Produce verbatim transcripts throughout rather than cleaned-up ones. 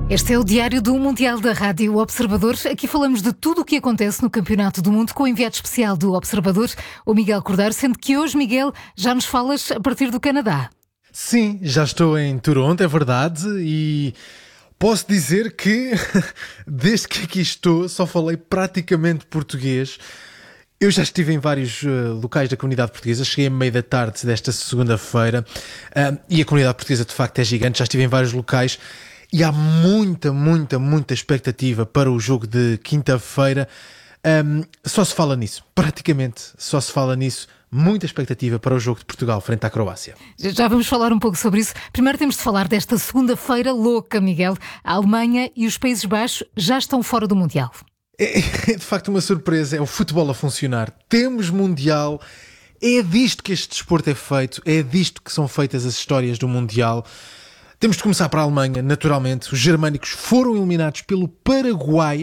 Este é o Diário do Mundial da Rádio Observador. Aqui falamos de tudo o que acontece no Campeonato do Mundo com o enviado especial do Observador, o Miguel Cordeiro, sendo que hoje, Miguel, já nos falas a partir do Canadá. Sim, já estou em Toronto, é verdade, e posso dizer que desde que aqui estou só falei praticamente português. Eu já estive em vários uh, locais da comunidade portuguesa, cheguei a meio da tarde desta segunda-feira uh, e a comunidade portuguesa de facto é gigante, já estive em vários locais. E há muita, muita, muita expectativa para o jogo de quinta-feira. Um, só se fala nisso, praticamente só se fala nisso. Muita expectativa para o jogo de Portugal frente à Croácia. Já vamos falar um pouco sobre isso. Primeiro temos de falar desta segunda-feira louca, Miguel. A Alemanha e os Países Baixos já estão fora do Mundial. É, é de facto uma surpresa, é o futebol a funcionar. Temos Mundial, é disto que este desporto é feito, é disto que são feitas as histórias do Mundial. Temos de começar para a Alemanha, naturalmente. Os germânicos foram eliminados pelo Paraguai.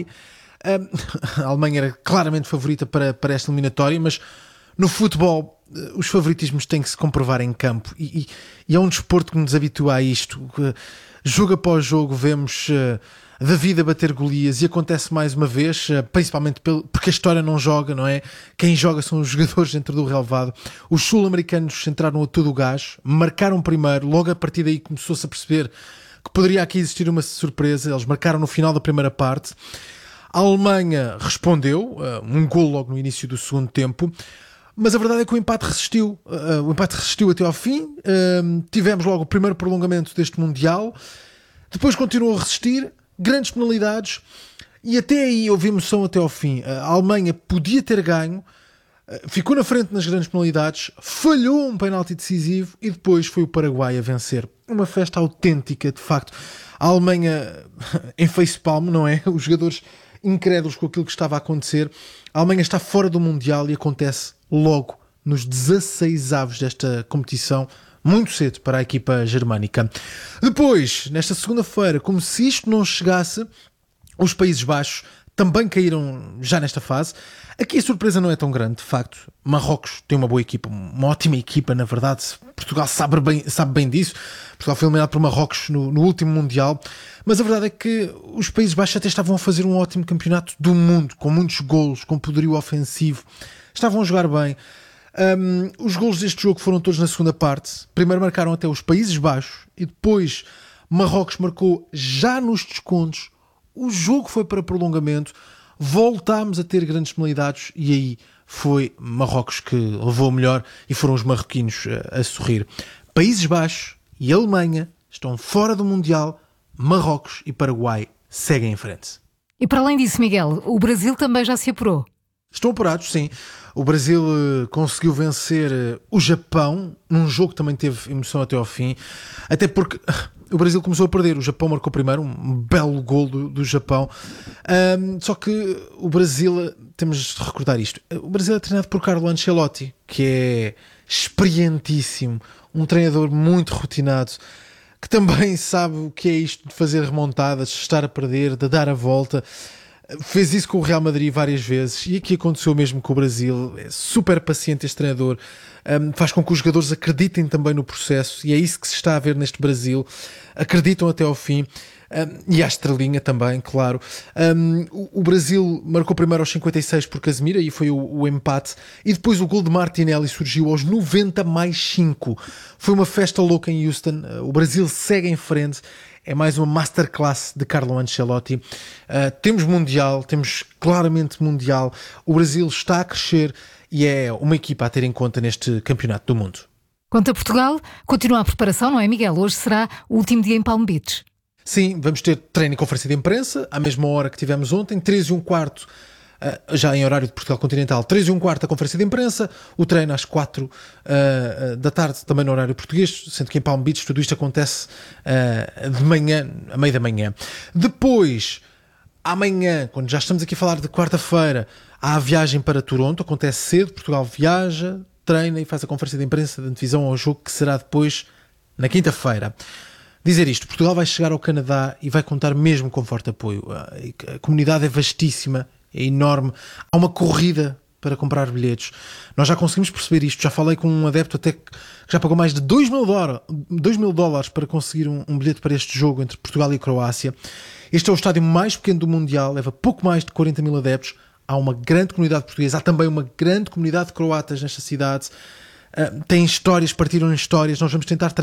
A Alemanha era claramente favorita para, para esta eliminatória, mas no futebol os favoritismos têm que se comprovar em campo. E, e, e é um desporto que nos habitua a isto. Jogo após jogo vemos uh, David a bater Golias e acontece mais uma vez, uh, principalmente pelo, porque a história não joga, não é? Quem joga são os jogadores dentro do relevado. Os sul-americanos entraram a todo o gás, marcaram primeiro, logo a partir daí começou-se a perceber que poderia aqui existir uma surpresa. Eles marcaram no final da primeira parte. A Alemanha respondeu, uh, um golo logo no início do segundo tempo. Mas a verdade é que o empate resistiu. Uh, o empate resistiu até ao fim. Uh, tivemos logo o primeiro prolongamento deste Mundial. Depois continuou a resistir. Grandes penalidades. E até aí houve emoção até ao fim. A Alemanha podia ter ganho. Uh, ficou na frente nas grandes penalidades. Falhou um penalti decisivo. E depois foi o Paraguai a vencer. Uma festa autêntica, de facto. A Alemanha em facepalm, não é? Os jogadores incrédulos com aquilo que estava a acontecer. A Alemanha está fora do Mundial e acontece logo nos dezasseis avos desta competição, muito cedo para a equipa germânica. Depois, nesta segunda-feira, como se isto não chegasse, os Países Baixos também caíram já nesta fase. Aqui a surpresa não é tão grande, de facto. Marrocos tem uma boa equipa, uma ótima equipa, na verdade. Portugal sabe bem, sabe bem disso. Portugal foi eliminado por Marrocos no, no último Mundial. Mas a verdade é que os Países Baixos até estavam a fazer um ótimo campeonato do mundo, com muitos golos, com poderio ofensivo. Estavam a jogar bem. Um, os golos deste jogo foram todos na segunda parte. Primeiro marcaram até os Países Baixos e depois Marrocos marcou já nos descontos. O jogo foi para prolongamento. Voltámos a ter grandes penalidades e aí foi Marrocos que levou o melhor e foram os marroquinos a, a sorrir. Países Baixos e Alemanha estão fora do Mundial. Marrocos e Paraguai seguem em frente. E para além disso, Miguel, o Brasil também já se apurou. Estão apurados, sim. O Brasil uh, conseguiu vencer uh, o Japão num jogo que também teve emoção até ao fim, até porque uh, o Brasil começou a perder. O Japão marcou primeiro, um belo gol do, do Japão. Um, só que o Brasil, uh, temos de recordar isto, uh, o Brasil é treinado por Carlo Ancelotti, que é experientíssimo, um treinador muito rotinado, que também sabe o que é isto de fazer remontadas, de estar a perder, de dar a volta. Fez isso com o Real Madrid várias vezes e aqui aconteceu mesmo com o Brasil. É super paciente este treinador, um, faz com que os jogadores acreditem também no processo e é isso que se está a ver neste Brasil. Acreditam até ao fim. Um, e à estrelinha também, claro. Um, o, o Brasil marcou primeiro aos cinquenta e seis por Casemiro e foi o, o empate. E depois o gol de Martinelli surgiu aos noventa mais cinco. Foi uma festa louca em Houston. O Brasil segue em frente. É mais uma masterclass de Carlo Ancelotti. Uh, temos Mundial, temos claramente Mundial. O Brasil está a crescer e é uma equipa a ter em conta neste Campeonato do Mundo. Quanto a Portugal, continua a preparação, não é, Miguel? Hoje será o último dia em Palm Beach. Sim, vamos ter treino e conferência de imprensa, à mesma hora que tivemos ontem, três e um quarto, uh, já em horário de Portugal Continental, três e um quarto a conferência de imprensa, o treino às quatro uh, da tarde, também no horário português, sendo que em Palm Beach tudo isto acontece uh, de manhã, a meio da manhã. Depois, amanhã, quando já estamos aqui a falar de quarta-feira, há a viagem para Toronto, acontece cedo, Portugal viaja, treina e faz a conferência de imprensa de antevisão ao jogo que será depois na quinta-feira. Dizer isto, Portugal vai chegar ao Canadá e vai contar mesmo com forte apoio. A comunidade é vastíssima, é enorme. Há uma corrida para comprar bilhetes. Nós já conseguimos perceber isto. Já falei com um adepto até que já pagou mais de dois mil dólares para conseguir um, um bilhete para este jogo entre Portugal e Croácia. Este é o estádio mais pequeno do Mundial, leva pouco mais de quarenta mil adeptos. Há uma grande comunidade portuguesa, há também uma grande comunidade de croatas nesta cidade. Uh, têm histórias, partiram em histórias. Nós vamos tentar